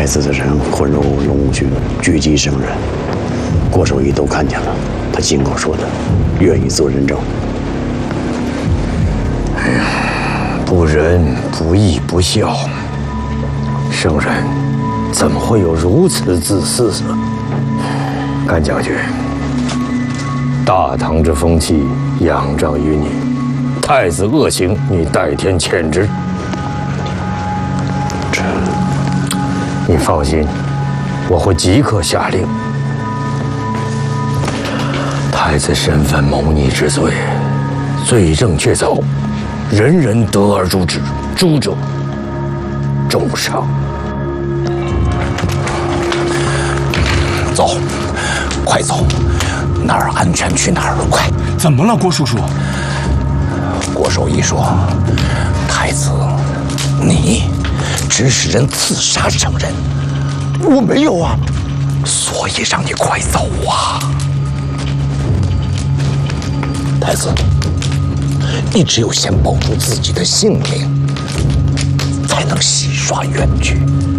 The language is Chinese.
太子的人混入龙武军，狙击圣人。郭守义都看见了，他亲口说的，愿意做人证。 哎呀，不仁不义不孝，圣人怎么会有如此自私呢？甘将军，大唐之风气仰仗于你，太子恶行，你代天谴之。你放心，我会即刻下令。太子身犯谋逆之罪，罪证确凿，人人得而诛之，诛者重伤。 走，快走，哪儿安全去哪儿，快！ 怎么了，郭叔叔？ 郭守义说，太子，你指使人刺杀圣人。我没有啊，所以让你快走啊！太子，你只有先保住自己的性命，才能洗刷冤屈。